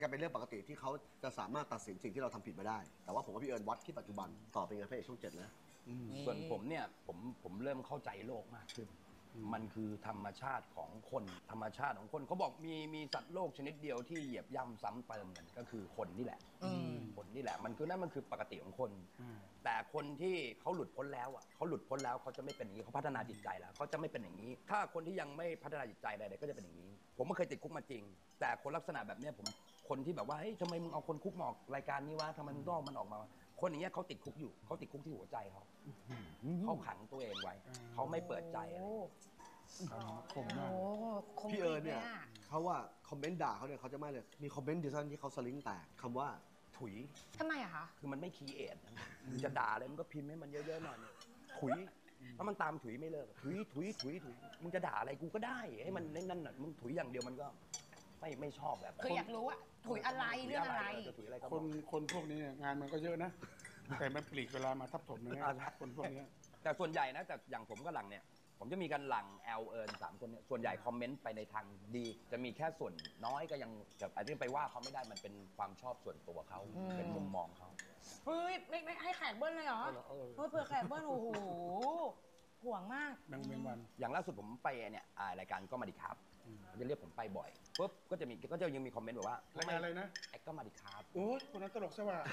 ก็เป็นเรื่องปกติที่เขาจะสามารถตัดสินสิ่งที่เราทำผิดมาได้แต่ว่าผมกับพี่เอิญวัดที่ปัจจุบันต่อเป็นไงพระเอกช่อง7แล้วส่วนผมเนี่ยผมเริ่มเข้าใจโลกมากขึ้นมันคือธรรมชาติของคนธรรมชาติของคนเขาบอกมีสัตว์โลกชนิดเดียวที่เหยียบย่ำซ้ำเติมกันก็คือคนนี่แหละคนนี่แหละมันคือปกติของคนแต่คนที่เขาหลุดพ้นแล้วอ่ะเขาหลุดพ้นแล้วเขาจะไม่เป็นอย่างนี้เขาพัฒนาจิตใจแล้วเขาจะไม่เป็นอย่างนี้ถ้าคนที่ยังไม่พัฒนาจิตใจใดๆก็จะเป็นอย่างนี้ผมไม่เคยติดคุกมาจริงแต่คนลักษณะแบบนี้คนที่แบบว่าเฮ้ยทำไมมึงเอาคนคุกมาออกรายการนี้วะทำไมมึงต้องเอามันออกมาคนอย่างเงี้ยเขาติดคุกอยู่เขาติดคุกที่หัวใจเขาขังตัวเองไว้เขาไม่เปิดใจอะไรผมนะพี่เอิญเนี่ยเขาว่าคอมเมนต์ด่าเขาเนี่ยเขาจะไม่เลยมีคอมเมนต์เดียวที่เขาสลิงแตกคำว่าถุยทำไมอะคะคือมันไม่คีเอทจะด่าอะไรมันก็พิมพ์ให้มันเยอะๆหน่อยถุยเพราะมันตามถุยไม่เลิกถุยมึงจะด่าอะไรกูก็ได้ให้มันนั่นน่ะมึงถุยอย่างเดียวมันก็ไม่ชอบแบบคืออยากรู้ว่าถุยอะไรเรื่องอะไรคนพวกนี้งานมันก็เยอะนะแต่มันปลีกเวลามาทับถมนะคนพวกนี้แต่ส่วนใหญ่นะแต่อย่างผมกับหลังเนี่ยผมจะมีกันหลังแอลเอิญ3คนเนี่ยส่วนใหญ่คอมเมนต์ไปในทางดีจะมีแค่ส่วนน้อยก็ยังแบบอาจจะไปว่าเขาไม่ได้มันเป็นความชอบส่วนตัวเขาเป็นมุมมองเขาเฮ้ยไม่ให้แขกเบิ้ลเลยเหรอเผื่อแขกเบิ้ลโอ้โหห่วงมากแมงเวียนวันอย่างล่าสุดผมไปเนี่ยรายการก็มาดีครับจะเรียกผมไปบ่อยปุ๊บก็จะยังมีคอมเมนต์แบบว่ารายการอะไรนะไอ้ก็มาดีครับโอ้ยคนนั้นตลกซะว่า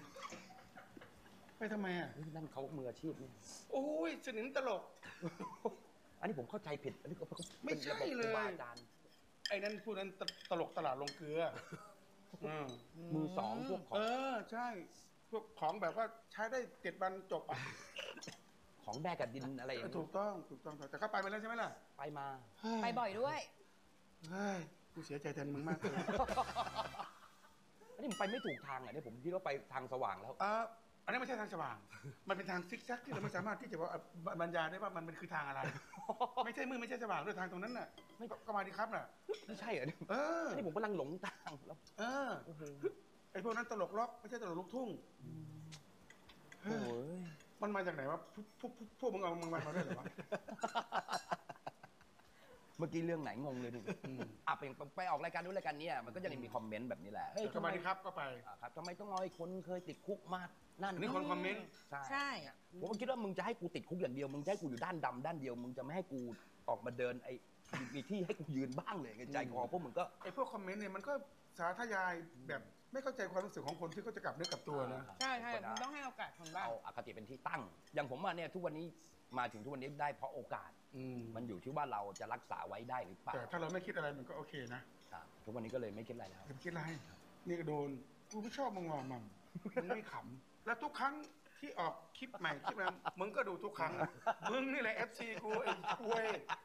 ไปทำไมอ่ะนั่นเขามืออาชีพนี่โอ้ยสนิมตลกอันนี้ผมเข้าใจผิดอันนี้ก็ไม่ใช่เลยอาจารย์ไอ้นั่นพูดนั้นตลกตลาดลงเกลือมือสองพวกของใช่พวกของแบบว่าใช้ได้7 วันจบอ่ะของแบกกับดินอะไรอย่างนี้ถูกต้องแต่ก็ไปมาแล้วใช่ไหมล่ะไปมาไปบ่อยด้วยกูเสียใจแทนมึงมากเลยอันนี้ผมไปไม่ถูกทางอ่ะเนี่ยผมคิดว่าไปทางสว่างแล้วอันนี้ไม่ใช่ทางสว่างมันเป็นทางซิกแซกที่เราไม่สามารถที่จะบรรยายได้ว่ามันคือทางอะไรไม่ใช่มือไม่ใช่สว่างด้วยทางตรงนั้นน่ะก็มาดีครับน่ะไม่ใช่เหรออันนี้ผมกำลังหลงทางแล้วไอ้พวกนั้นตลกล็อกไม่ใช่ตลกลูกทุ่งโอ้ยมันมาจากไหนวะพวกมึงเอามึงมาได้หรอวะเมื่อกี้เรื่องไหนงงเลยดิไปออกรายการนู้นรายการนี้มันก็จะมีคอมเมนต์แบบนี้แหละเฮ้ยทำไมครับก็ไปครับทำไมต้องเอาไอ้คนเคยติดคุกมานั่นนี่คนคอมเมนต์ใช่ผมก็คิดว่ามึงจะให้กูติดคุกอย่างเดียวมึงจะให้กูอยู่ด้านดำด้านเดียวมึงจะไม่ให้กูออกมาเดินไอ้มีที่ให้กูยืนบ้างเลยใจคอพวกมึงก็ไอ้พวกคอมเมนต์เนี่ยมันก็สาธยายแบบไม่เข้าใจความรู้สึกของคนที่เขาจะกลับเนื้อกลับตัวนะใช่มึงต้องให้โอกาสคนบ้างเอาอคติเป็นที่ตั้งอย่างผมเนี่ยทุกวันนี้มาถึงทุกวันนี้ได้เพราะโอกาสมันอยู่ที่ว่าเราจะรักษาไว้ได้หรือเปล่าแต่ถ้าเราไม่คิดอะไรมันก็โอเคนะทุกวันนี้ก็เลยไม่คิดอะไรแล้วไม่คิดอะไรนี่ก็โดนกูไม่ชอบมึงว่ะมึงไม่ขำแล้วทุกครั้งที่ออกคลิปใหม่คลิปนั้นมึงก็ดูทุกครั้งมึงนี่แหละ FC กูไอ้กวย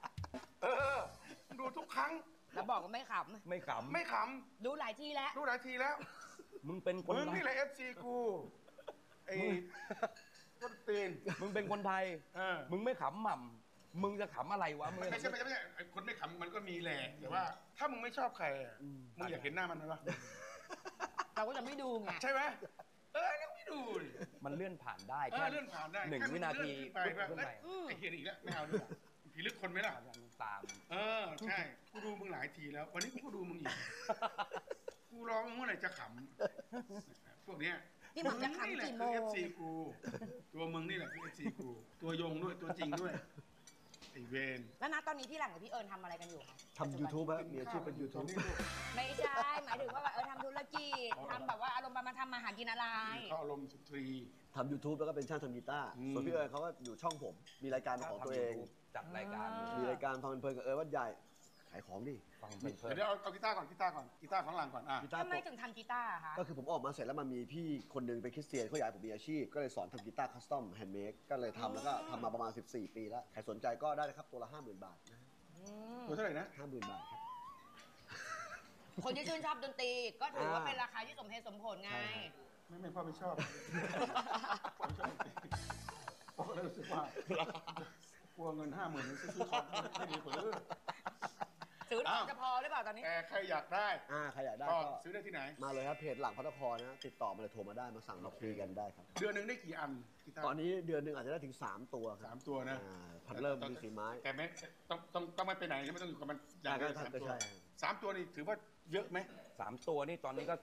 ดูทุกครั้งแล้วบอกว่าไม่ขำไม่ขำดูหลายทีแล้วมึงเป็นคนมึงนี่แหละ FC กูไอ้ต้นตีนมึงเป็นคนไทยมึงไม่ขำหม่ำมึงจะขำอะไรวะไม่ใช่คนไม่ขำมันก็มีแหละแต่ว่าถ้ามึงไม่ชอบใครมึงอยากเห็นหน้ามันไหมวะเราก็จะไม่ดูไงใช่ไหมยังไม่ดูมันเลื่อนผ่านได้แค่เลื่อนผ่านได้ 1 วินาทีไปไอ้เฮียอีกแล้วไม่เอาด้วยผีลึกคนไหมล่ะตามใช่กูดูมึงหลายทีแล้ววันนี้กูก็ดูมึงอีกกูร้องเมื่อไหร่จะขำพวกเนี้ยนี่มันจะขำกี่โมง FC กูตัวมึงนี่แหละคือ FC กูตัวยงด้วยตัวจริงด้วยไอเวนแล้วนะตอนนี้พี่หลังกับพี่เอิญทำอะไรกันอยู่คะทำ YouTube ครับมีอาชีพเป็น YouTube ไม่ใช่หมายถึงว่าทำธุรกิจทำแบบว่าอารมณ์มาทำมาหากินอะไรเขาอารมณ์สุนทรีทำ YouTube แล้วก็เป็นช่างทำกีตาร์ส่วนพี่เอิญเขาก็อยู่ช่องผมมีรายการของตัวเองจัดรายการมีรายการฟังเพลินกับวัดใหญ่ขายของดิฟังเพลินเดี๋ยวเอากีตาร์ก่อนกีตาร์ของหลังก่อนทำไมถึงทำกีตาร์คะก็คือผมออกมาเสร็จแล้วมันมีพี่คนนึงเป็นคริสเตียนเขาอยากผมมีอาชีพก็เลยสอนทำกีตาร์คัสตอมแฮนด์เมดก็เลยทำแล้วก็ทำมาประมาณ14 ปีแล้วใครสนใจก็ได้นะครับตัวละ 50,000 บาทนะตัวเท่าไหร่นะ 50,000 บาทครับคนที่ชื่นชอบดนตรีก็ถือว่าเป็นราคาที่สมเหตุสมผลไงไม่พ่อไม่ชอบผมชอบพ่อเลยรู้สึกว่ากลัวเงิน50,000นี่ซื้อของไม่ดีกว่าซื้อจะพอหรือเปล่าตอนนี้แต่ใครอยากได้ใครอยากได้ก็ซื้อได้ที่ไหนมาเลยครับเพจหลังพระนครนะติดต่อมาเลยโทรมาได้มาสั่งมาคุยกันได้ครับเดือนนึงได้กี่อันตอนนี้เดือนนึงอาจจะได้ถึง3 ตัวครับ 3 ตัวนะพัดเริ่มมีสีไม้แต่ไม่ต้องไม่ไปไหนไม่ต้องอยู่กับมันอย่างเดียว3 ตัวนี่ถือว่าเยอะไหม 3 ตัวนี่ตอนนี้ก็